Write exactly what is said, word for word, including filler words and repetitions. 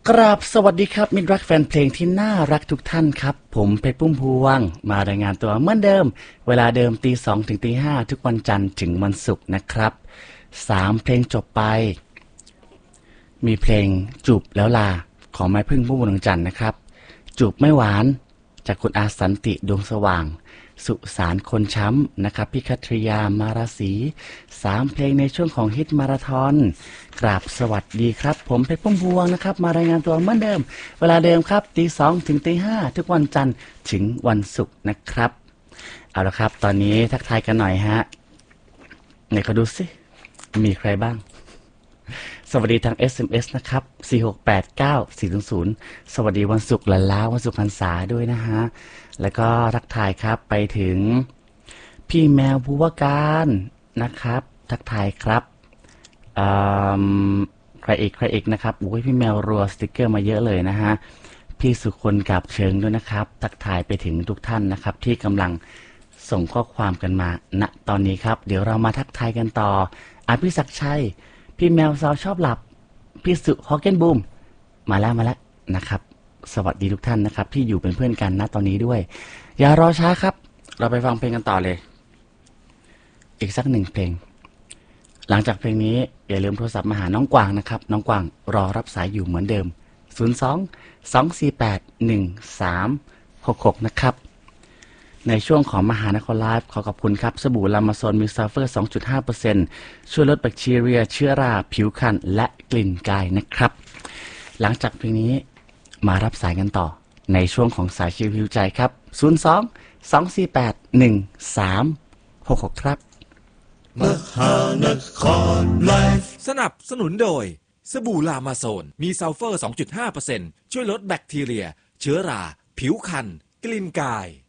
กราบสวัสดีครับมิตรรักแฟนเพลงที่น่ารักทุกท่านครับผมเพชรปุ้มพวงมารายงานตัวเหมือนเดิมเวลาเดิมตีสองถึงตีห้าทุกวันจันทร์ถึงวันศุกร์นะครับสามเพลงจบไปมีเพลงจูบแล้วลาของแม่พึ่งพุ่มพวงดวงจันทร์นะครับจูบไม่หวานจากคุณอาสันติดวงสว่างสุสานคนช้ำนะครับพี่คัทริยามาราศีสามเพลงในช่วงของฮิตมาราธอนกราบสวัสดีครับผมเพชรพุ่มพวงนะครับมารายงานตัวเหมือนเดิมเวลาเดิมครับตีสองถึงตีห้าทุกวันจันทร์ถึงวันศุกร์นะครับเอาละครับตอนนี้ทักทายกันหน่อยฮะไหนขอดูสิมีใครบ้างสวัสดีทาง เอส เอ็ม เอส นะครับสี่ หก แปด เก้า สี่ ศูนย์ ศูนย์สวัสดีวันศุกร์ละล้าวันศุกร์พรรษาด้วยนะฮะแล้วก็ทักทายครับไปถึงพี่แมวภูวการนะครับทักทายครับใครอีกใครอีกนะครับโอ้ยพี่แมวรัวสติกเกอร์มาเยอะเลยนะฮะพี่สุคนกับเชิงด้วยนะครับทักทายไปถึงทุกท่านนะครับที่กำลังส่งข้อความกันมาณตอนนี้ครับเดี๋ยวเรามาทักทายกันต่ออภิศักดิ์ชัยพี่แมวสาวชอบหลับพี่สุฮอกเกนบูมมาแล้วมาแล้วนะครับสวัสดีทุกท่านนะครับที่อยู่เป็นเพื่อนกันณตอนนี้ด้วยอย่ารอช้าครับเราไปฟังเพลงกันต่อเลยอีกสักหนึ่งเพลงหลังจากเพลงนี้อย่าลืมโทรศัพท์มาหาน้องกวางนะครับน้องกวางรอรับสายอยู่เหมือนเดิมศูนย์ สอง สอง สี่ แปด หนึ่ง สาม หก หกนะครับในช่วงของมหานครไลฟ์ขอขอบคุณครับสบู่ลามาโซนมีซัลเฟอร์ สองจุดห้าเปอร์เซ็นต์ ช่วยลดแบคทีเรียเชื้อราผิวคันและกลิ่นกายนะครับหลังจากเพลงนี้มารับสายกันต่อในช่วงของสายชิวหิวใจครับศูนย์ สอง สอง สี่ แปด หนึ่ง สาม หก หกครับมหานครไลฟ์สนับสนุนโดยสบู่ลามาโซนมีซัลเฟอร์ สองจุดห้าเปอร์เซ็นต์ ช่วยลดแบคทีเรียเชื้อราผิวคันกลิ่นกาย